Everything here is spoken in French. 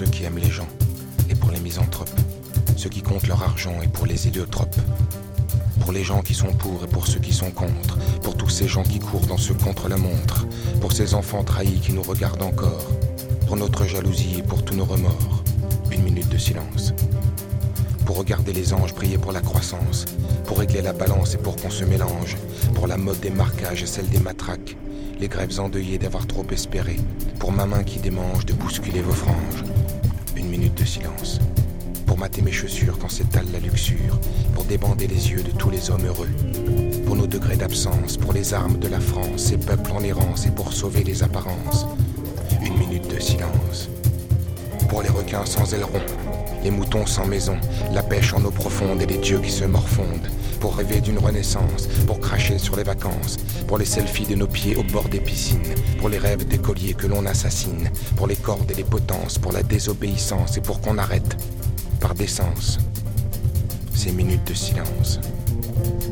ceux qui aiment les gens et pour les misanthropes, ceux qui comptent leur argent et pour les héliotropes, pour les gens qui sont pour et pour ceux qui sont contre, pour tous ces gens qui courent dans ce contre-la-montre, pour ces enfants trahis qui nous regardent encore, pour notre jalousie et pour tous nos remords. Une minute de silence. Pour regarder les anges briller pour la croissance, pour régler la balance et pour qu'on se mélange, pour la mode des marquages et celle des matraques, les grèves endeuillées d'avoir trop espéré, pour ma main qui démange de bousculer vos franges. Une minute de silence. Pour mater mes chaussures quand s'étale la luxure, pour débander les yeux de tous les hommes heureux, pour nos degrés d'absence, pour les armes de la France, ces peuples en errance et pour sauver les apparences. Une minute de silence. Pour les requins sans ailerons, les moutons sans maison, la pêche en eau profonde et les dieux qui se morfondent, pour rêver d'une renaissance, pour cracher sur les vacances, pour les selfies de nos pieds au bord des piscines, pour les rêves d'écoliers que l'on assassine, pour les cordes et les potences, pour la désobéissance et pour qu'on arrête, par décence, ces minutes de silence.